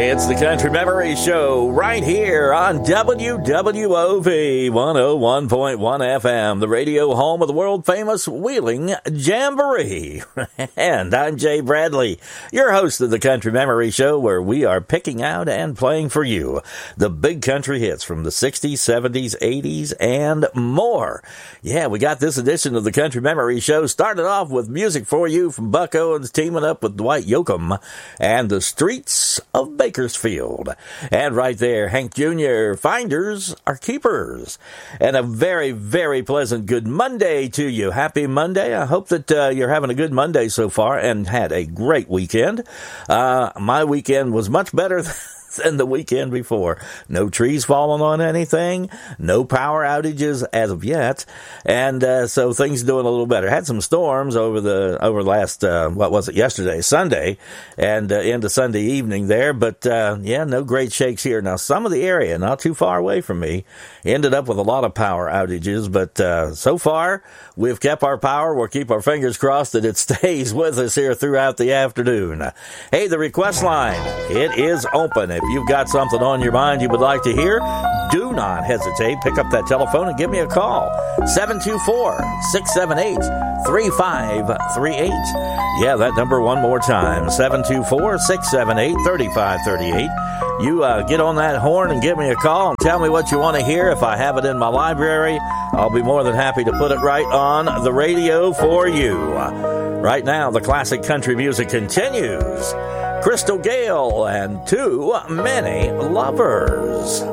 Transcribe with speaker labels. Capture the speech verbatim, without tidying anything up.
Speaker 1: It's the Country Memory Show right here on W W O V one oh one point one F M, the radio home of the world-famous Wheeling Jamboree. And I'm Jay Bradley, your host of the Country Memory Show, where we are picking out and playing for you the big country hits from the sixties, seventies, eighties, and more. Yeah, we got this edition of the Country Memory Show started off with music for you from Buck Owens teaming up with Dwight Yoakam and the Streets of Bakersfield. And right there, Hank Junior, Finders are Keepers. And a very, very pleasant good Monday to you. Happy Monday. I hope that uh, you're having a good Monday so far and had a great weekend. Uh, my weekend was much better than than the weekend before. No trees falling on anything, no power outages as of yet, and uh, so things doing a little better. Had some storms over the over last uh, what was it yesterday, Sunday, and uh, into Sunday evening there, but uh, yeah, no great shakes here. Now some of the area not too far away from me ended up with a lot of power outages, but uh, so far we've kept our power. We'll keep our fingers crossed that it stays with us here throughout the afternoon. Hey, the request line, it is open. If you've got something on your mind you would like to hear, do not hesitate. Pick up that telephone and give me a call. seven two four, six seven eight, three five three eight. Yeah, that number one more time. seven two four, six seven eight, three five three eight. You uh, get on that horn and give me a call and tell me what you want to hear. If I have it in my library, I'll be more than happy to put it right on the radio for you. Right now, the classic country music continues. Crystal Gayle and Too Many Lovers.